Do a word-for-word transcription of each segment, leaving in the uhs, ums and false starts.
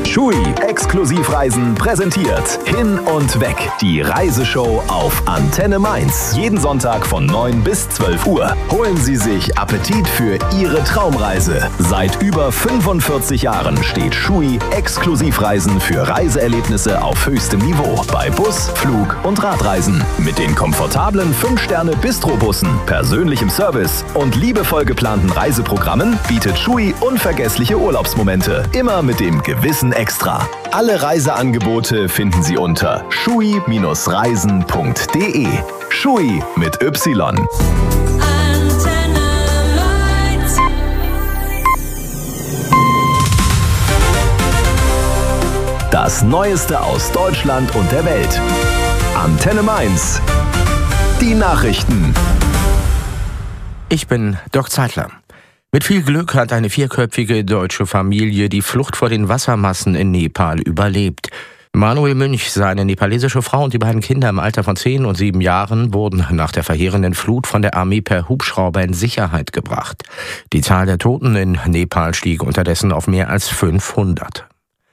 Schui Exklusivreisen präsentiert Hin und Weg, die Reiseshow auf Antenne Mainz. Jeden Sonntag von neun bis zwölf Uhr. Holen Sie sich Appetit für Ihre Traumreise. Seit über fünfundvierzig Jahren steht Schui Exklusivreisen für Reiseerlebnisse auf höchstem Niveau. Bei Bus, Flug und Radreisen. Mit den komfortablen fünf Sterne Bistro-Bussen, persönlichem Service und liebevoll geplanten Reiseprogrammen bietet Schui unvergessliche Urlaubsmomente. Immer mit dem gewissen Extra. Alle Reiseangebote finden Sie unter schui Reisen punkt de. Schui mit Y. Das Neueste aus Deutschland und der Welt. Antenne Mainz. Die Nachrichten. Ich bin Dirk Zeitler. Mit viel Glück hat eine vierköpfige deutsche Familie die Flucht vor den Wassermassen in Nepal überlebt. Manuel Münch, seine nepalesische Frau und die beiden Kinder im Alter von zehn und sieben Jahren wurden nach der verheerenden Flut von der Armee per Hubschrauber in Sicherheit gebracht. Die Zahl der Toten in Nepal stieg unterdessen auf mehr als fünfhundert.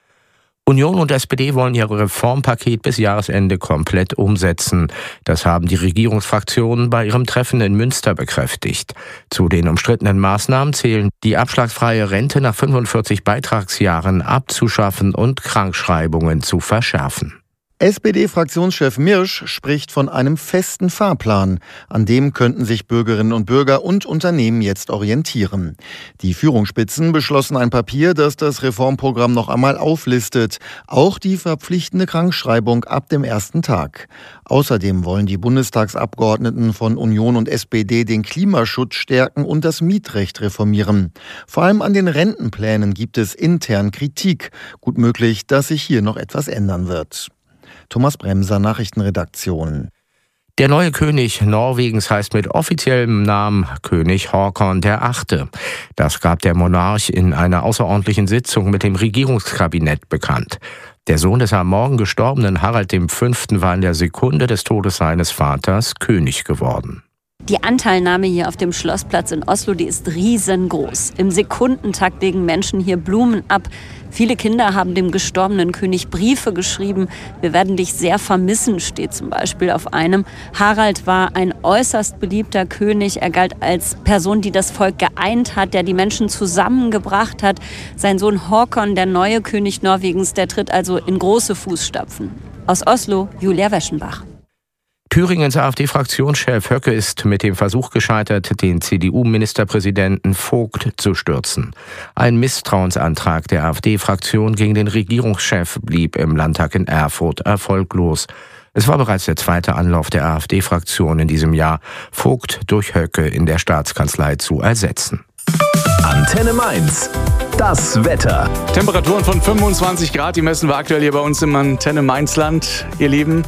Union und S P D wollen ihr Reformpaket bis Jahresende komplett umsetzen. Das haben die Regierungsfraktionen bei ihrem Treffen in Münster bekräftigt. Zu den umstrittenen Maßnahmen zählen, die abschlagsfreie Rente nach fünfundvierzig Beitragsjahren abzuschaffen und Krankschreibungen zu verschärfen. S P D-Fraktionschef Mirsch spricht von einem festen Fahrplan. An dem könnten sich Bürgerinnen und Bürger und Unternehmen jetzt orientieren. Die Führungsspitzen beschlossen ein Papier, das das Reformprogramm noch einmal auflistet. Auch die verpflichtende Krankschreibung ab dem ersten Tag. Außerdem wollen die Bundestagsabgeordneten von Union und S P D den Klimaschutz stärken und das Mietrecht reformieren. Vor allem an den Rentenplänen gibt es intern Kritik. Gut möglich, dass sich hier noch etwas ändern wird. Thomas Bremser, Nachrichtenredaktion. Der neue König Norwegens heißt mit offiziellem Namen König Håkon der Achte. Das gab der Monarch in einer außerordentlichen Sitzung mit dem Regierungskabinett bekannt. Der Sohn des am Morgen gestorbenen Harald der Fünfte war in der Sekunde des Todes seines Vaters König geworden. Die Anteilnahme hier auf dem Schlossplatz in Oslo, die ist riesengroß. Im Sekundentakt legen Menschen hier Blumen ab. Viele Kinder haben dem gestorbenen König Briefe geschrieben. Wir werden dich sehr vermissen, steht zum Beispiel auf einem. Harald war ein äußerst beliebter König. Er galt als Person, die das Volk geeint hat, der die Menschen zusammengebracht hat. Sein Sohn Håkon, der neue König Norwegens, der tritt also in große Fußstapfen. Aus Oslo, Julia Weschenbach. Thüringens AfD-Fraktionschef Höcke ist mit dem Versuch gescheitert, den C D U-Ministerpräsidenten Vogt zu stürzen. Ein Misstrauensantrag der AfD-Fraktion gegen den Regierungschef blieb im Landtag in Erfurt erfolglos. Es war bereits der zweite Anlauf der AfD-Fraktion in diesem Jahr, Vogt durch Höcke in der Staatskanzlei zu ersetzen. Antenne Mainz. Das Wetter. Temperaturen von fünfundzwanzig Grad, die messen wir aktuell hier bei uns im Antenne Mainzland, ihr Lieben.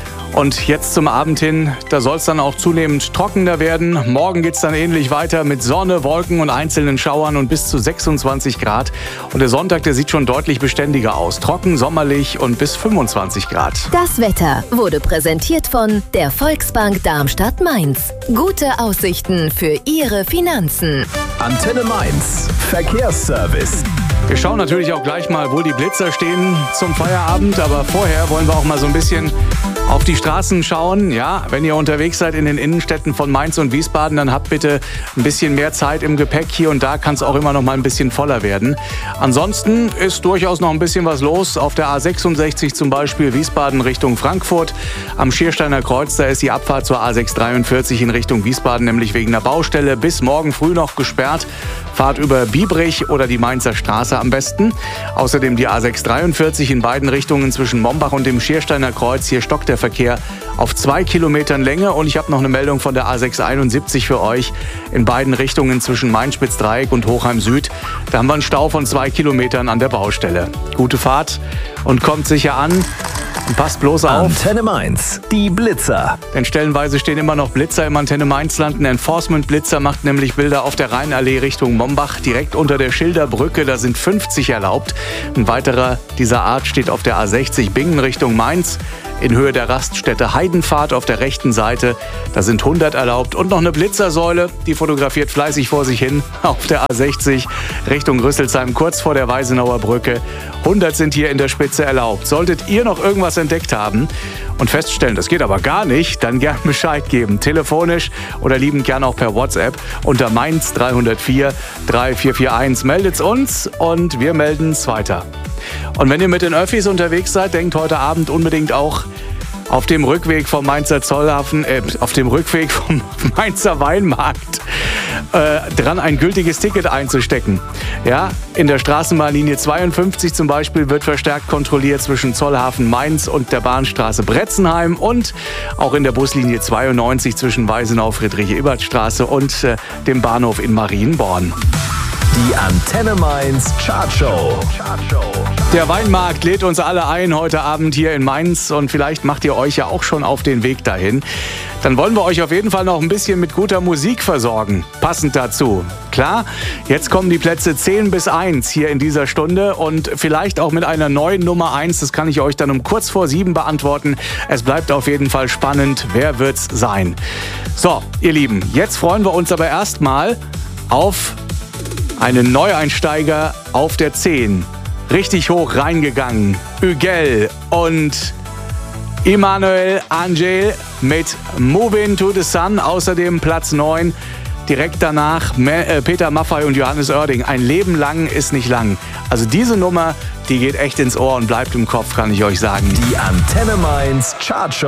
Und jetzt zum Abend hin, da soll es dann auch zunehmend trockener werden. Morgen geht es dann ähnlich weiter mit Sonne, Wolken und einzelnen Schauern und bis zu sechsundzwanzig Grad. Und der Sonntag, der sieht schon deutlich beständiger aus. Trocken, sommerlich und bis fünfundzwanzig Grad. Das Wetter wurde präsentiert von der Volksbank Darmstadt-Mainz. Gute Aussichten für Ihre Finanzen. Antenne Mainz. Verkehrsservice. Wir schauen natürlich auch gleich mal, wo die Blitzer stehen zum Feierabend. Aber vorher wollen wir auch mal so ein bisschen auf die Straßen schauen. Ja, wenn ihr unterwegs seid in den Innenstädten von Mainz und Wiesbaden, dann habt bitte ein bisschen mehr Zeit im Gepäck. Hier und da kann es auch immer noch mal ein bisschen voller werden. Ansonsten ist durchaus noch ein bisschen was los. Auf der A sechsundsechzig zum Beispiel Wiesbaden Richtung Frankfurt. Am Schiersteiner Kreuz, da ist die Abfahrt zur A sechs dreiundvierzig in Richtung Wiesbaden, nämlich wegen der Baustelle, bis morgen früh noch gesperrt. Fahrt über Biebrich oder die Mainzer Straße am besten. Außerdem die A sechs dreiundvierzig in beiden Richtungen zwischen Mombach und dem Schiersteiner Kreuz. Hier stockt der Verkehr auf zwei Kilometern Länge. Und ich habe noch eine Meldung von der A sechs einundsiebzig für euch. In beiden Richtungen zwischen Main-Spitz-Dreieck und Hochheim Süd. Da haben wir einen Stau von zwei Kilometern an der Baustelle. Gute Fahrt und kommt sicher an. Passt bloß auf. Antenne Mainz, die Blitzer. Denn stellenweise stehen immer noch Blitzer im Antenne Mainz-Land. Ein Enforcement-Blitzer macht nämlich Bilder auf der Rheinallee Richtung Mombach, direkt unter der Schilderbrücke. Da sind fünfzig erlaubt. Ein weiterer dieser Art steht auf der A sechzig Bingen Richtung Mainz. In Höhe der Raststätte Heidenpfad auf der rechten Seite. Da sind hundert erlaubt. Und noch eine Blitzersäule, die fotografiert fleißig vor sich hin auf der A sechzig Richtung Rüsselsheim, kurz vor der Weisenauer Brücke. hundert sind hier in der Spitze erlaubt. Solltet ihr noch irgendwas entdeckt haben und feststellen, das geht aber gar nicht, dann gern Bescheid geben. Telefonisch oder liebend gern auch per WhatsApp unter Mainz drei null vier drei vier vier eins. Meldet's uns und wir melden's weiter. Und wenn ihr mit den Öffis unterwegs seid, denkt heute Abend unbedingt auch auf dem Rückweg vom Mainzer Zollhafen, äh, auf dem Rückweg vom Mainzer Weinmarkt äh, dran, ein gültiges Ticket einzustecken. Ja, in der Straßenbahnlinie zweiundfünfzig zum Beispiel wird verstärkt kontrolliert zwischen Zollhafen Mainz und der Bahnstraße Bretzenheim und auch in der Buslinie zweiundneunzig zwischen Weisenau, Friedrich-Ebert-Straße und äh, dem Bahnhof in Marienborn. Die Antenne Mainz Chartshow. Der Weinmarkt lädt uns alle ein heute Abend hier in Mainz und vielleicht macht ihr euch ja auch schon auf den Weg dahin. Dann wollen wir euch auf jeden Fall noch ein bisschen mit guter Musik versorgen. Passend dazu. Klar, jetzt kommen die Plätze zehn bis eins hier in dieser Stunde und vielleicht auch mit einer neuen Nummer eins. Das kann ich euch dann um kurz vor sieben beantworten. Es bleibt auf jeden Fall spannend. Wer wird's sein? So, ihr Lieben, jetzt freuen wir uns aber erstmal auf einen Neueinsteiger auf der zehn. Richtig hoch reingegangen. Ügel und Emmanuel Angel mit Moving to the Sun. Außerdem Platz neun. Direkt danach Peter Maffay und Johannes Oerding. Ein Leben lang ist nicht lang. Also diese Nummer, die geht echt ins Ohr und bleibt im Kopf, kann ich euch sagen. Die Antenne Mainz Chartshow.